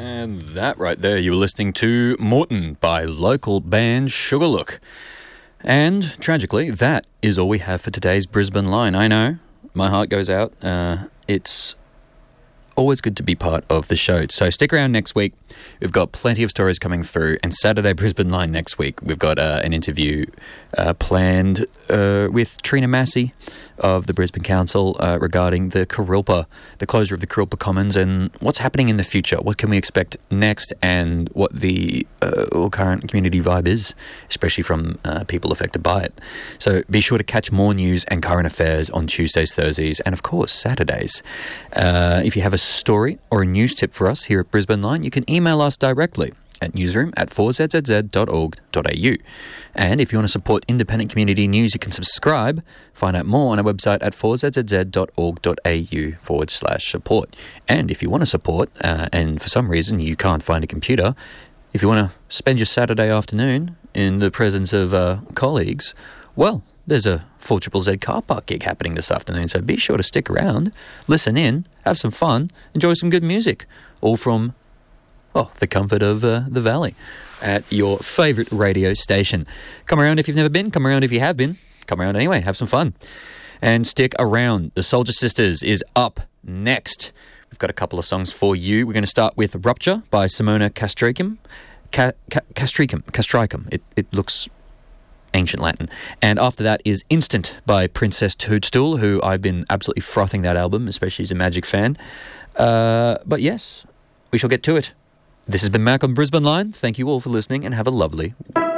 And that right there, you were listening to Morton by local band Sugarlook. And tragically, that is all we have for today's Brisbane Line. I know, my heart goes out. It's always good to be part of the show. So stick around next week. We've got plenty of stories coming through. And Saturday Brisbane Line next week, we've got an interview planned with Trina Massey of the Brisbane Council regarding the Kurilpa, the closure of the Kurilpa Commons, and what's happening in the future. What can we expect next, and what the current community vibe is, especially from people affected by it. So be sure to catch more news and current affairs on Tuesdays, Thursdays, and of course Saturdays. If you have a story or a news tip for us here at Brisbane Line, you can email us directly at newsroom@4zzz.org.au. And if you want to support independent community news, you can subscribe. Find out more on our website at 4zzz.org.au/support. And if you want to support, and for some reason you can't find a computer, if you want to spend your Saturday afternoon in the presence of colleagues, well, there's a 4ZZZ car park gig happening this afternoon, so be sure to stick around, listen in, have some fun, enjoy some good music, all from the comfort of the valley at your favourite radio station. Come around if you've never been. Come around if you have been. Come around anyway. Have some fun. And stick around. The Soldier Sisters is up next. We've got a couple of songs for you. We're going to start with Rupture by Simona Castricum. Castricum. It looks ancient Latin. And after that is Instant by Princess Toadstool, who I've been absolutely frothing that album, especially as a Magic fan. But yes, we shall get to it. This has been Mac on Brisbane Line. Thank you all for listening and have a lovely